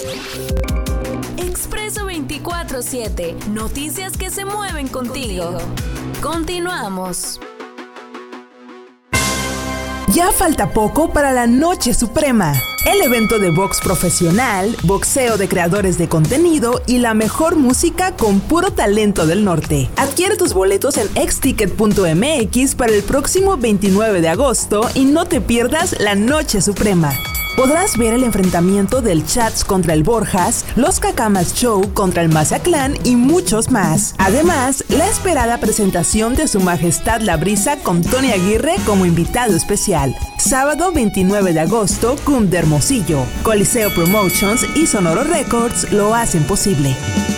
Expreso 24/7. Noticias que se mueven contigo. Continuamos. Ya falta poco para la Noche Suprema, el evento de box profesional, boxeo de creadores de contenido y la mejor música con puro talento del norte. Adquiere tus boletos en xticket.mx para el próximo 29 de agosto y no te pierdas la Noche Suprema. Podrás ver el enfrentamiento del Chats contra el Borjas, los Cacamas Show contra el Mazatlán y muchos más. Además, la esperada presentación de Su Majestad La Brisa con Tony Aguirre como invitado especial. Sábado 29 de agosto, CUM de Hermosillo. Coliseo Promotions y Sonoro Records lo hacen posible.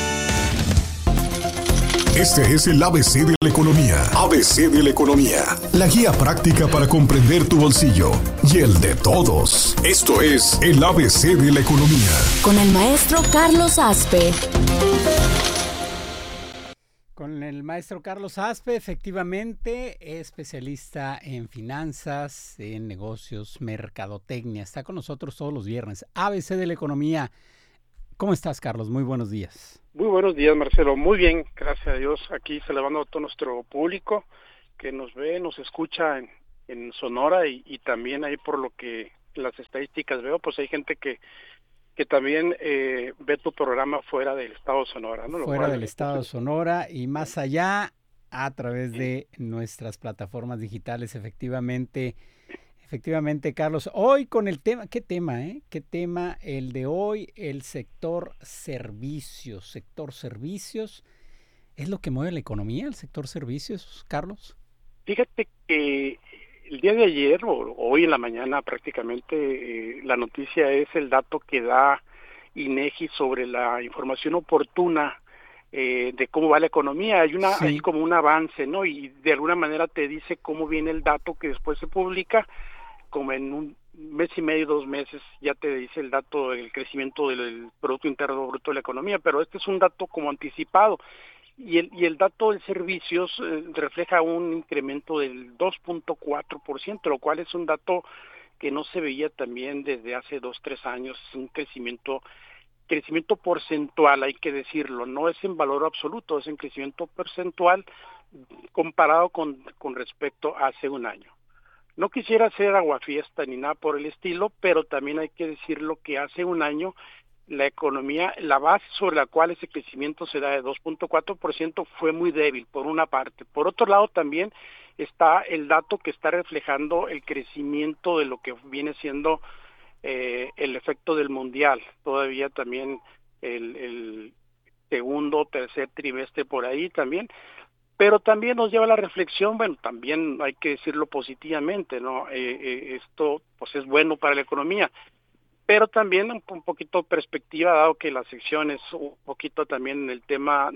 Este es el ABC de la economía. ABC de la economía. La guía práctica para comprender tu bolsillo y el de todos. Esto es el ABC de la economía. Con el maestro Carlos Aspe. Con el maestro Carlos Aspe, efectivamente, especialista en finanzas, en negocios, mercadotecnia. Está con nosotros todos los viernes. ABC de la economía. ¿Cómo estás, Carlos? Muy buenos días. Muy buenos días, Marcelo. Muy bien, gracias a Dios. Aquí saludando a todo nuestro público que nos ve, nos escucha en Sonora y también ahí por lo que las estadísticas veo, pues hay gente que también ve tu programa fuera del estado de Sonora, ¿no? Fuera del estado de Sonora y más allá a través de nuestras plataformas digitales, efectivamente, Carlos. Hoy con el tema, ¿qué tema, ¿Qué tema el de hoy? El sector servicios. Sector servicios, ¿es lo que mueve la economía, el sector servicios, Carlos? Fíjate que el día de ayer, o hoy en la mañana prácticamente, la noticia es el dato que da INEGI sobre la información oportuna de cómo va la economía. Hay como un avance, ¿no? Y de alguna manera te dice cómo viene el dato que después se publica, como en un mes y medio, 2 meses, ya te dice el dato del crecimiento del Producto Interno Bruto de la economía, pero este es un dato como anticipado. Y el dato de servicios refleja un incremento del 2.4%, lo cual es un dato que no se veía también desde hace 2-3 años. Es un crecimiento porcentual, hay que decirlo, no es en valor absoluto, es en crecimiento porcentual comparado con respecto a hace un año. No quisiera hacer aguafiesta ni nada por el estilo, pero también hay que decirlo que hace un año la economía, la base sobre la cual ese crecimiento se da de 2.4% fue muy débil, por una parte. Por otro lado, también está el dato que está reflejando el crecimiento de lo que viene siendo el efecto del mundial. Todavía también el segundo, tercer trimestre por ahí también. Pero también nos lleva a la reflexión, bueno, también hay que decirlo positivamente, ¿no? Esto pues es bueno para la economía. Pero también un poquito perspectiva, dado que la sección es un poquito también en el tema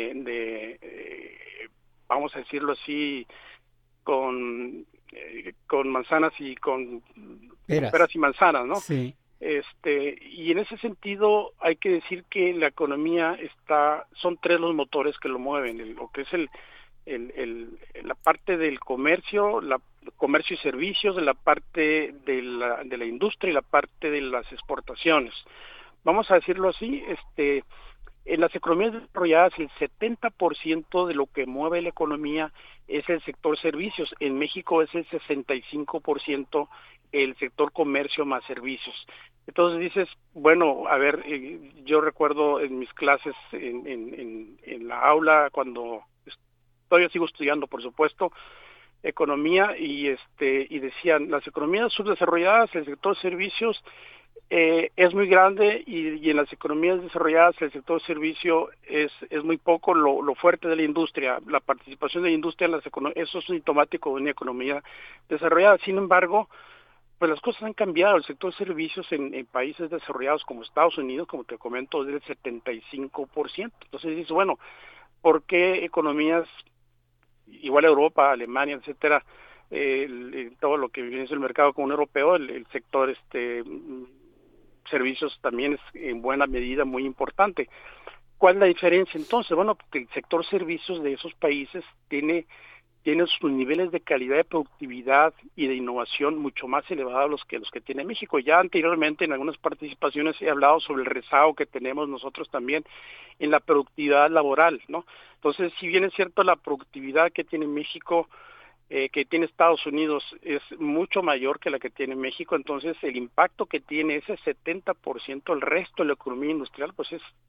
vamos a decirlo así, con manzanas y con peras y manzanas, ¿no? Sí. Y en ese sentido hay que decir que la economía son 3 los motores que lo mueven, lo que es la parte del comercio, comercio y servicios, de la parte de la industria y la parte de las exportaciones. Vamos a decirlo así, en las economías desarrolladas el 70% de lo que mueve la economía es el sector servicios. En México es el 65% el sector comercio más servicios. Entonces dices, bueno, a ver, yo recuerdo en mis clases en la aula cuando todavía sigo estudiando, por supuesto, economía y decían las economías subdesarrolladas, el sector servicios es muy grande y en las economías desarrolladas el sector servicio es muy poco. Lo fuerte de la industria, la participación de la industria en las economías, eso es sintomático de una economía desarrollada. Sin embargo, pues las cosas han cambiado. El sector servicios en países desarrollados como Estados Unidos, como te comento, es del 75%. Entonces dices, bueno, ¿por qué economías igual a Europa, Alemania, etcétera, todo lo que viene es el mercado común europeo, el sector servicios también es en buena medida muy importante? ¿Cuál es la diferencia entonces? Bueno, el sector servicios de esos países tiene tiene sus niveles de calidad de productividad y de innovación mucho más elevados los que tiene México. Ya anteriormente en algunas participaciones he hablado sobre el rezago que tenemos nosotros también en la productividad laboral, ¿no? Entonces, si bien es cierto la productividad que tiene México, que tiene Estados Unidos es mucho mayor que la que tiene México, entonces el impacto que tiene ese 70% el resto de la economía industrial, pues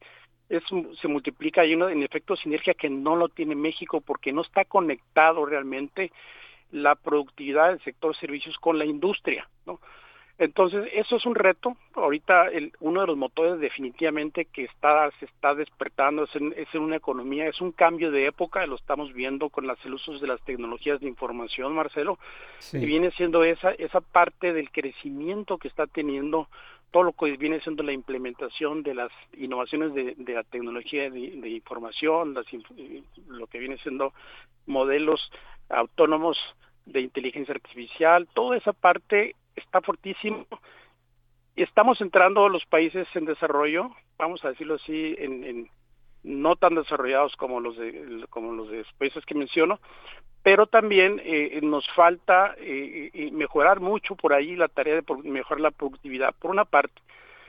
se multiplica. Hay en efecto sinergia que no lo tiene México porque no está conectado realmente la productividad del sector servicios con la industria, ¿no? Entonces, eso es un reto. Ahorita uno de los motores definitivamente que se está despertando es en una economía, es un cambio de época, lo estamos viendo con el usos de las tecnologías de información, Marcelo, Sí. y viene siendo esa parte del crecimiento que está teniendo todo lo que viene siendo la implementación de las innovaciones de la tecnología de información, lo que viene siendo modelos autónomos de inteligencia artificial, toda esa parte está fortísimo. Estamos entrando los países en desarrollo, vamos a decirlo así, en no tan desarrollados como los de países que menciono, pero también nos falta mejorar mucho por ahí la tarea de mejorar la productividad, por una parte.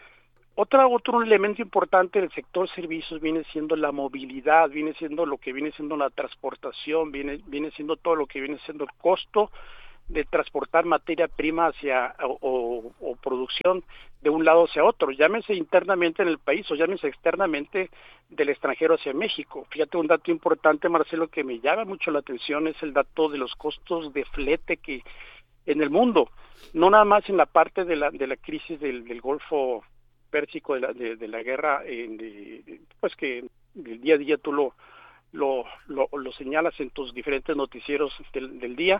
Otro elemento importante del sector servicios viene siendo la movilidad, viene siendo lo que viene siendo la transportación, viene siendo todo lo que viene siendo el costo de transportar materia prima hacia o producción de un lado hacia otro, llámese internamente en el país o llámese externamente del extranjero hacia México. Fíjate, un dato importante, Marcelo, que me llama mucho la atención es el dato de los costos de flete que en el mundo, no nada más en la parte de la crisis del Golfo Pérsico, de la guerra, pues que el día a día tú lo señalas en tus diferentes noticieros del día,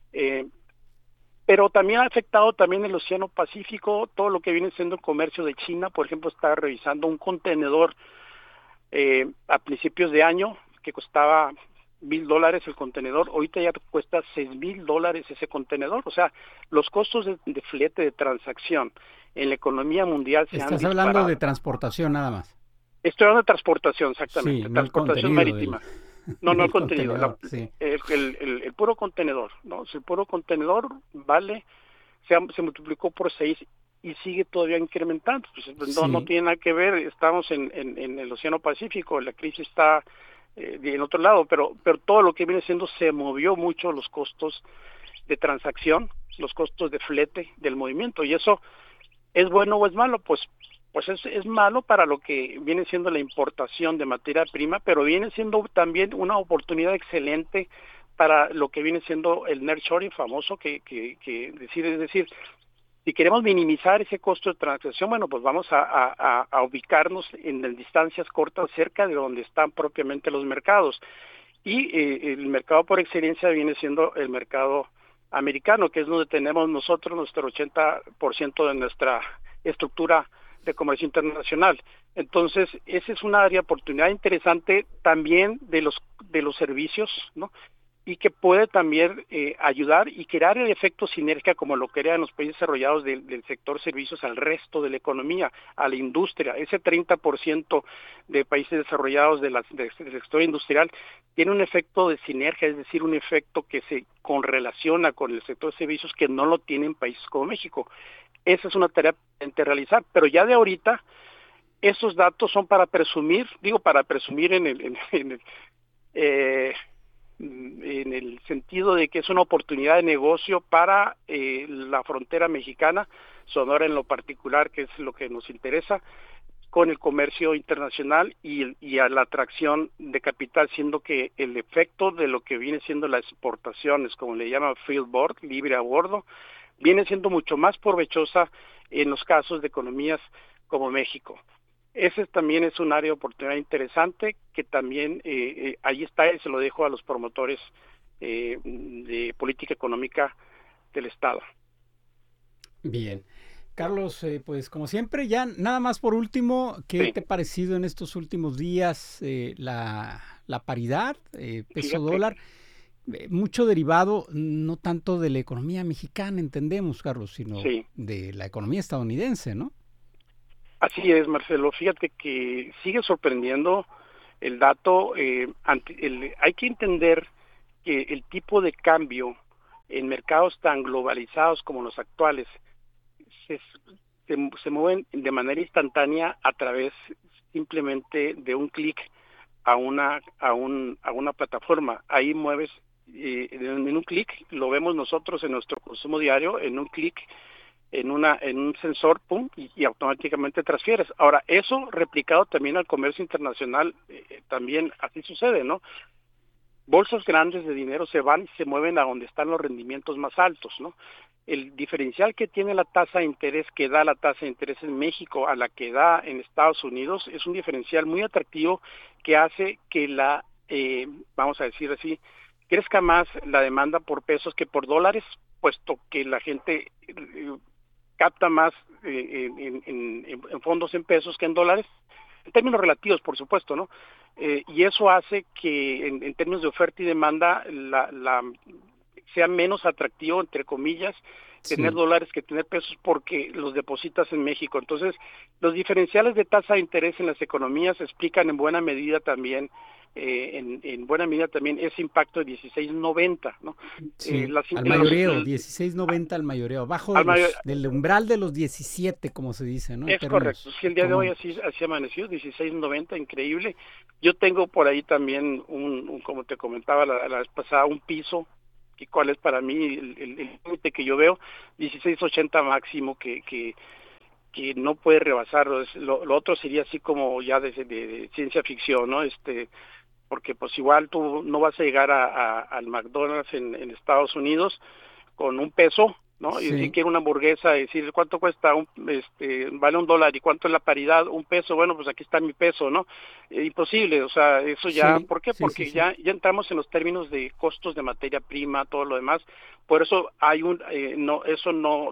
pero también ha afectado también el Océano Pacífico, todo lo que viene siendo el comercio de China. Por ejemplo, estaba revisando un contenedor a principios de año que costaba $1,000 el contenedor, ahorita ya cuesta $6,000 ese contenedor. O sea, los costos de flete, de transacción en la economía mundial se han disparado. Estás hablando de transportación nada más. Estoy hablando de transportación, exactamente, Sí, no transportación marítima. No el contenido, sí. el puro contenedor, ¿no? El puro contenedor se multiplicó por 6 y sigue todavía incrementando. Pues no tiene nada que ver, estamos en el Océano Pacífico, la crisis está en otro lado, pero todo lo que viene siendo se movió mucho los costos de transacción, los costos de flete del movimiento, y eso ¿es bueno o es malo? Pues es malo para lo que viene siendo la importación de materia prima, pero viene siendo también una oportunidad excelente para lo que viene siendo el nearshoring famoso, es decir, si queremos minimizar ese costo de transacción, bueno, pues vamos a ubicarnos en distancias cortas cerca de donde están propiamente los mercados. Y el mercado por excelencia viene siendo el mercado americano, que es donde tenemos nosotros nuestro 80% de nuestra estructura de comercio internacional. Entonces, esa es una área de oportunidad interesante también de los servicios, ¿no? Y que puede también ayudar y crear el efecto sinergia como lo crean los países desarrollados del sector servicios al resto de la economía, a la industria. Ese 30% de países desarrollados del sector industrial tiene un efecto de sinergia, es decir, un efecto que se correlaciona con el sector de servicios que no lo tienen países como México. Esa es una tarea pendiente de realizar, pero ya de ahorita esos datos son para presumir en el sentido de que es una oportunidad de negocio para la frontera mexicana, Sonora en lo particular, que es lo que nos interesa, con el comercio internacional y a la atracción de capital, siendo que el efecto de lo que viene siendo las exportaciones, como le llaman field board, libre a bordo, viene siendo mucho más provechosa en los casos de economías como México. Ese también es un área de oportunidad interesante que también ahí está, y se lo dejo a los promotores de política económica del Estado. Bien. Carlos, pues como siempre, ya nada más por último, ¿qué te ha parecido en estos últimos días la paridad peso-dólar? Mucho derivado, no tanto de la economía mexicana, entendemos, Carlos, sino de la economía estadounidense, ¿no? Así es, Marcelo. Fíjate que sigue sorprendiendo el dato. Hay que entender que el tipo de cambio en mercados tan globalizados como los actuales se mueven de manera instantánea a través simplemente de un clic a una plataforma. Ahí mueves en un clic, lo vemos nosotros en nuestro consumo diario, en un clic en un sensor, pum, y automáticamente transfieres. Ahora, eso replicado también al comercio internacional, también así sucede, ¿no? Bolsas grandes de dinero se van y se mueven a donde están los rendimientos más altos, ¿no? El diferencial que tiene la tasa de interés, que da la tasa de interés en México a la que da en Estados Unidos, es un diferencial muy atractivo que hace que vamos a decir así, crezca más la demanda por pesos que por dólares, puesto que la gente capta más en fondos en pesos que en dólares, en términos relativos, por supuesto, ¿no? Y eso hace que en términos de oferta y demanda sea menos atractivo, entre comillas, tener dólares que tener pesos porque los depositas en México. Entonces, los diferenciales de tasa de interés en las economías explican en buena medida también ese impacto de 16.90, ¿no? Sí, al mayoreo, 16.90 al mayoreo, abajo del umbral de los 17, como se dice, ¿no? Es correcto, si el día de hoy así amaneció, 16.90, increíble. Yo tengo por ahí también como te comentaba la vez pasada, un piso, y cuál es para mí el límite que yo veo, 16.80 máximo que no puede rebasar. Lo otro sería así como ya de ciencia ficción, ¿no? Porque pues igual tú no vas a llegar al McDonald's en Estados Unidos con un peso, ¿no? Sí. Y decir quiero una hamburguesa, decir cuánto cuesta, vale $1, y cuánto es la paridad, $1, bueno, pues aquí está mi peso, ¿no? Imposible, o sea, eso ya, Sí, ¿por qué? sí, Porque sí. ya entramos en los términos de costos de materia prima, todo lo demás, por eso hay eso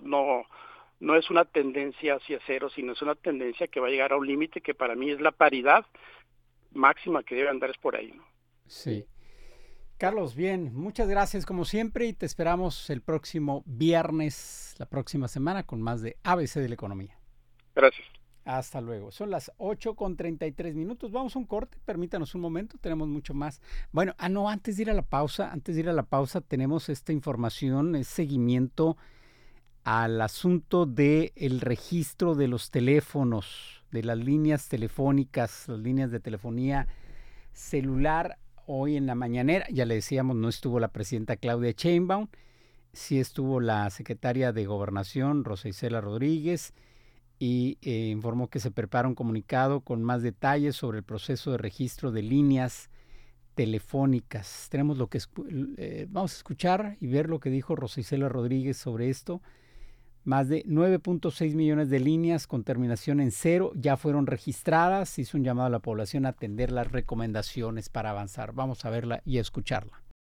no es una tendencia hacia cero, sino es una tendencia que va a llegar a un límite que para mí es la paridad máxima que debe andar, es por ahí, ¿no? Sí. Carlos, bien, muchas gracias como siempre y te esperamos el próximo viernes, la próxima semana, con más de ABC de la Economía. Gracias. Hasta luego. Son las 8:33. Vamos a un corte, permítanos un momento, tenemos mucho más. Bueno, antes de ir a la pausa, tenemos esta información, es seguimiento al asunto del registro de los teléfonos, de las líneas telefónicas, las líneas de telefonía celular. Hoy en la mañanera, ya le decíamos, no estuvo la presidenta Claudia Sheinbaum, sí estuvo la secretaria de Gobernación, Rosa Isela Rodríguez, y informó que se prepara un comunicado con más detalles sobre el proceso de registro de líneas telefónicas. Tenemos vamos a escuchar y ver lo que dijo Rosa Isela Rodríguez sobre esto. Más de 9.6 millones de líneas con terminación en 0 ya fueron registradas. Hizo un llamado a la población a atender las recomendaciones para avanzar. Vamos a verla y a escucharla.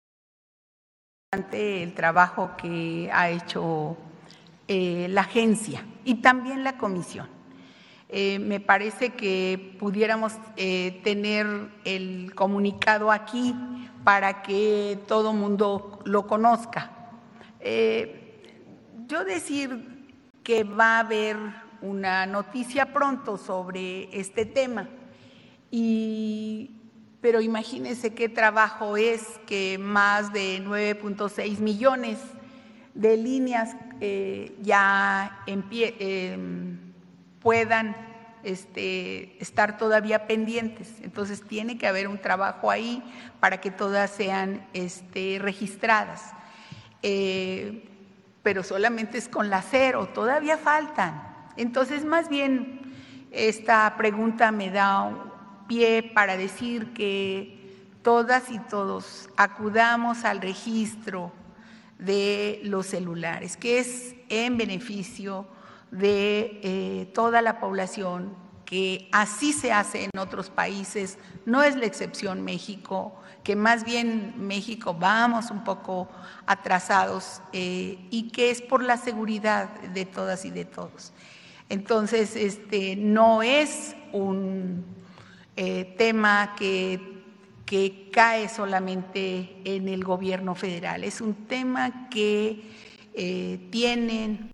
El trabajo que ha hecho la agencia y también la comisión. Me parece que pudiéramos tener el comunicado aquí para que todo mundo lo conozca. Yo decir que va a haber una noticia pronto sobre este tema, pero imagínense qué trabajo es que más de 9.6 millones de líneas ya puedan estar todavía pendientes. Entonces tiene que haber un trabajo ahí para que todas sean registradas. Pero solamente es con la 0, todavía faltan. Entonces, más bien, esta pregunta me da un pie para decir que todas y todos acudamos al registro de los celulares, que es en beneficio de toda la población, que así se hace en otros países, no es la excepción México, que más bien México vamos un poco atrasados y que es por la seguridad de todas y de todos. Entonces, no es un tema que cae solamente en el gobierno federal, es un tema que tienen.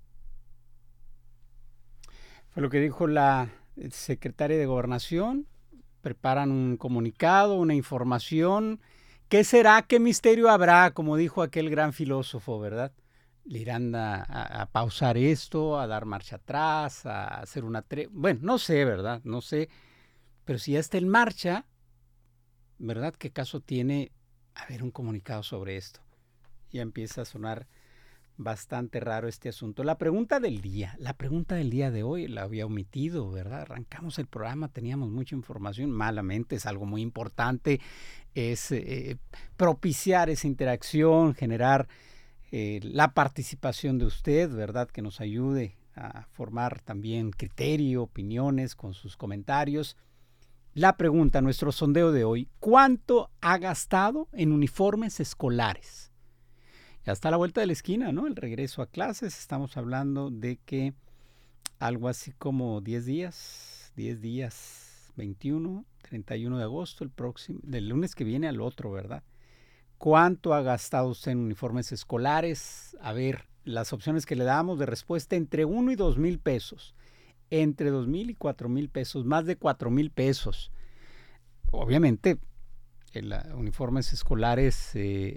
Fue lo que dijo la secretaria de Gobernación. Preparan un comunicado, una información ¿Qué será? ¿Qué misterio habrá? Como dijo aquel gran filósofo, ¿verdad? Le irán a pausar esto, a dar marcha atrás, a hacer una bueno, no sé, ¿verdad? No sé. Pero si ya está en marcha, ¿verdad? ¿Qué caso tiene haber un comunicado sobre esto? Ya empieza a sonar bastante raro este asunto. La pregunta del día de hoy la había omitido, ¿verdad? Arrancamos el programa, teníamos mucha información, malamente, es algo muy importante, es propiciar esa interacción, generar la participación de usted, ¿verdad? Que nos ayude a formar también criterio, opiniones con sus comentarios. La pregunta, nuestro sondeo de hoy, ¿cuánto ha gastado en uniformes escolares? Ya está a la vuelta de la esquina, ¿no? El regreso a clases, estamos hablando de que algo así como 10 días, 21, 31 de agosto, del lunes que viene al otro, ¿verdad? ¿Cuánto ha gastado usted en uniformes escolares? A ver, las opciones que le damos de respuesta entre 1 y 2 mil pesos, entre 2 mil y 4 mil pesos, más de 4 mil pesos. Obviamente, uniformes escolares,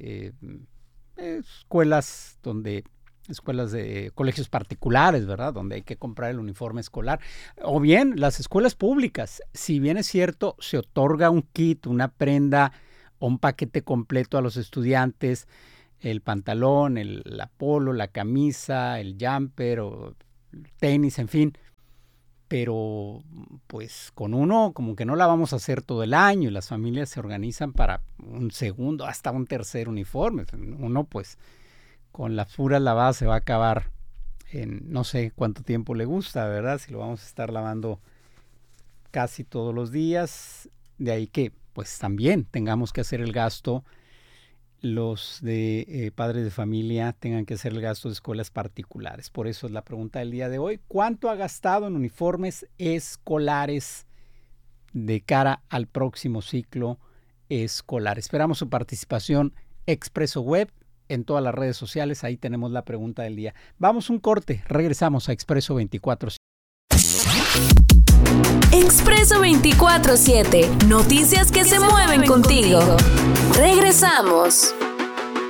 escuelas de colegios particulares, ¿verdad? Donde hay que comprar el uniforme escolar. O bien, las escuelas públicas, si bien es cierto, se otorga un kit, una prenda, un paquete completo a los estudiantes, el pantalón, la polo, la camisa, el jumper o el tenis, en fin. Pero pues con uno como que no la vamos a hacer todo el año y las familias se organizan para un segundo, hasta un tercer uniforme. Uno pues con la pura lavada se va a acabar en no sé cuánto tiempo le gusta, ¿verdad? Si lo vamos a estar lavando casi todos los días, de ahí que pues también tengamos que hacer el gasto, los de padres de familia tengan que hacer el gasto de escuelas particulares. Por eso es la pregunta del día de hoy. ¿Cuánto ha gastado en uniformes escolares de cara al próximo ciclo escolar? Esperamos su participación. Expreso Web en todas las redes sociales. Ahí tenemos la pregunta del día. Vamos un corte. Regresamos a Expreso 24/7. Expreso 24/7. Noticias que se mueven contigo. Regresamos.